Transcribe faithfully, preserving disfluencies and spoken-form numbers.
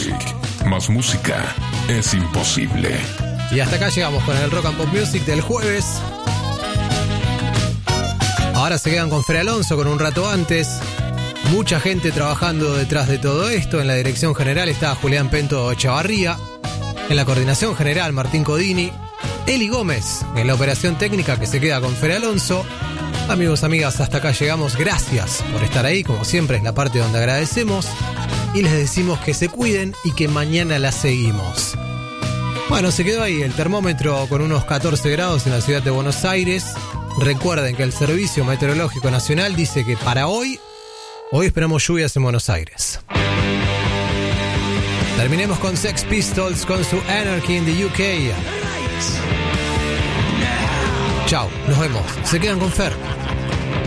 Music. Más música es imposible. Y hasta acá llegamos con el Rock and Pop Music del jueves. Ahora se quedan con Fer Alonso con un rato antes. Mucha gente trabajando detrás de todo esto. En la dirección general está Julián Pento Chavarría. En la coordinación general Martín Codini. Eli Gómez en la operación técnica, que se queda con Fer Alonso. Amigos, amigas, hasta acá llegamos. Gracias por estar ahí, como siempre es la parte donde agradecemos. Y les decimos que se cuiden y que mañana la seguimos. Bueno, se quedó ahí el termómetro con unos catorce grados en la ciudad de Buenos Aires. Recuerden que el Servicio Meteorológico Nacional dice que para hoy, hoy esperamos lluvias en Buenos Aires. Terminemos con Sex Pistols con su Anarchy in the U K. Chao, nos vemos. Se quedan con Fer.